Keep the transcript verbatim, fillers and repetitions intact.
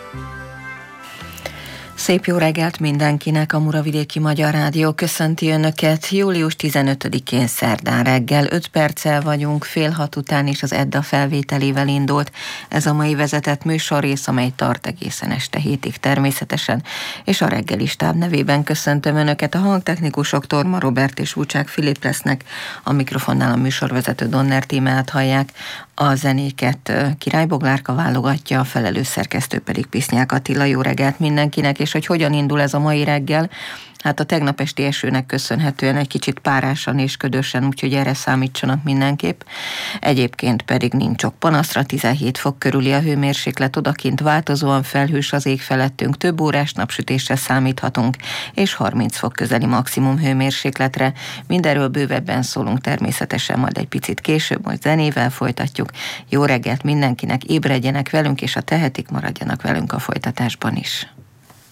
Szép jó reggelt mindenkinek, a Muravidéki Magyar Rádió köszönti Önöket. július tizenötödikén szerdán reggel, öt perccel vagyunk, fél hat után is az Edda felvételével indult. Ez a mai vezetett műsorrész, amely tart egészen este hétig természetesen, és a reggeli stáb nevében köszöntöm Önöket. A hangtechnikusok Torma Robert és Vucsák Filip lesznek, a mikrofonnál a műsorvezető Donner Tímeát hallják. A zenéket Király Boglárka válogatja, a felelős szerkesztő pedig Pisznyák Attila. Jó reggelt mindenkinek, és hogy hogyan indul ez a mai reggel? Hát a tegnap esti esőnek köszönhetően egy kicsit párásan és ködösen, úgyhogy erre számítsanak mindenképp. Egyébként pedig nincs sok panaszra, tizenhét fok körüli a hőmérséklet, odakint változóan felhős az ég felettünk, több órás napsütésre számíthatunk, és harminc fok közeli maximum hőmérsékletre. Mindenről bővebben szólunk természetesen, majd egy picit később, majd zenével folytatjuk. Jó reggelt mindenkinek, ébredjenek velünk, és ha tehetik, maradjanak velünk a folytatásban is.